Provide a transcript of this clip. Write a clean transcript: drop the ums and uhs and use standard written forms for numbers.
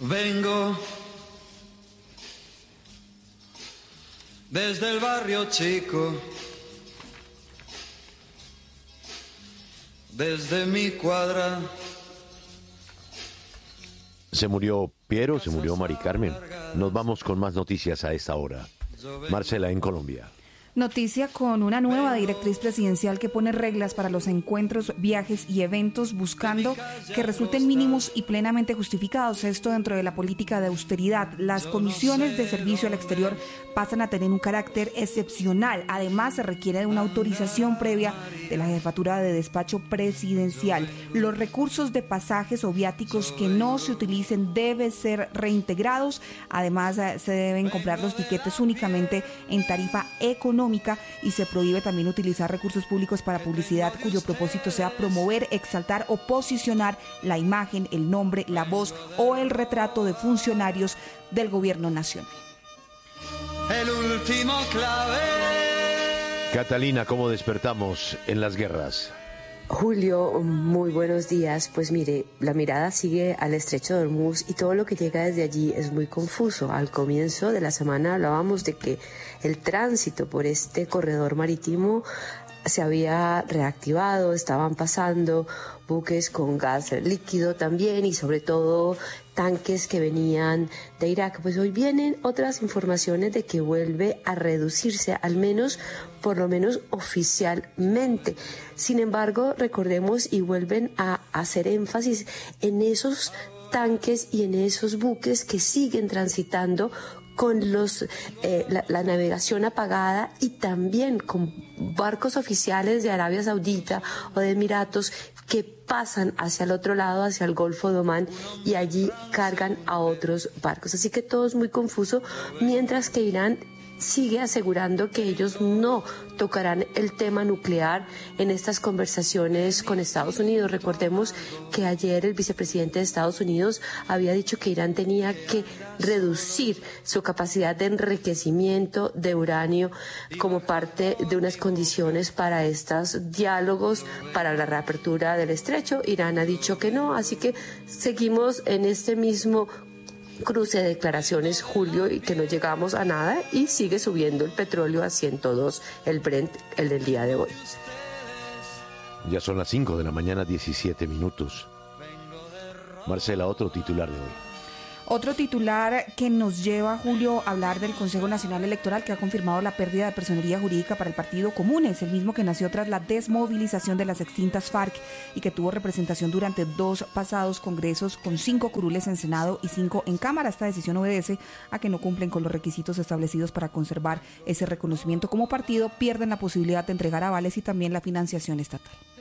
Vengo desde el barrio chico, desde mi cuadra. Se murió Piero, se murió Mari Carmen. Nos vamos con más noticias a esta hora. Marcela, en Colombia. Noticia con una nueva directriz presidencial que pone reglas para los encuentros, viajes y eventos buscando que resulten mínimos y plenamente justificados. Esto dentro de la política de austeridad. Las comisiones de servicio al exterior pasan a tener un carácter excepcional. Además, se requiere de una autorización previa de la jefatura de despacho presidencial. Los recursos de pasajes o viáticos que no se utilicen deben ser reintegrados. Además, se deben comprar los tiquetes únicamente en tarifa económica y se prohíbe también utilizar recursos públicos para publicidad cuyo propósito sea promover, exaltar o posicionar la imagen, el nombre, la voz o el retrato de funcionarios del gobierno nacional. El último clave. Catalina, ¿cómo despertamos en las guerras? Julio, muy buenos días. Pues mire, la mirada sigue al estrecho de Hormuz y todo lo que llega desde allí es muy confuso. Al comienzo de la semana hablábamos de que el tránsito por este corredor marítimo se había reactivado, estaban pasando buques con gas líquido también y sobre todo tanques que venían de Irak. Pues hoy vienen otras informaciones de que vuelve a reducirse, al menos, por lo menos oficialmente. Sin embargo, recordemos y vuelven a hacer énfasis en esos tanques y en esos buques que siguen transitando con la navegación apagada y también con barcos oficiales de Arabia Saudita o de Emiratos que pasan hacia el otro lado, hacia el Golfo de Omán, y allí cargan a otros barcos. Así que todo es muy confuso, mientras que Irán sigue asegurando que ellos no tocarán el tema nuclear en estas conversaciones con Estados Unidos. Recordemos que ayer el vicepresidente de Estados Unidos había dicho que Irán tenía que reducir su capacidad de enriquecimiento de uranio como parte de unas condiciones para estos diálogos para la reapertura del estrecho. Irán ha dicho que no, así que seguimos en este mismo cruce de declaraciones, Julio, y que no llegamos a nada y sigue subiendo el petróleo a 102, el Brent, el del día de hoy. Ya son las 5 de la mañana, 17 minutos. Marcela, otro titular de hoy. Otro titular que nos lleva, Julio, a hablar del Consejo Nacional Electoral, que ha confirmado la pérdida de personería jurídica para el Partido Comunes, el mismo que nació tras la desmovilización de las extintas FARC y que tuvo representación durante 2 pasados congresos con 5 curules en Senado y 5 en Cámara. Esta decisión obedece a que no cumplen con los requisitos establecidos para conservar ese reconocimiento como partido, pierden la posibilidad de entregar avales y también la financiación estatal.